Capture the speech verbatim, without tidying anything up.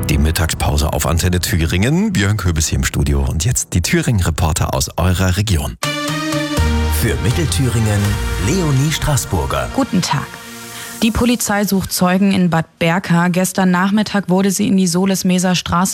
Die Mittagspause auf Antenne Thüringen. Björn Köbis hier im Studio und jetzt die Thüringen-Reporter aus eurer Region. Für Mittelthüringen Leonie Straßburger. Guten Tag. Die Polizei sucht Zeugen in Bad Berka. Gestern Nachmittag wurde sie in die Solesmeser Straße